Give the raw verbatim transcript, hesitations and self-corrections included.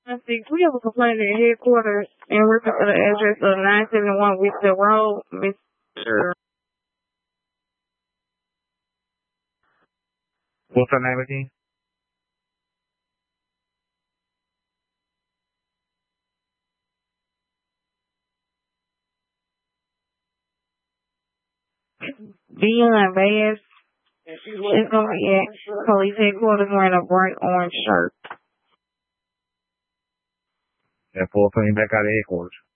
six, we have a complaint at headquarters in reference to the address of nine seventy-one Wheatfield Road, Mister What's her name again? Dion Bass. It's gonna be at police headquarters wearing a bright orange shirt. That four coming back out of headquarters.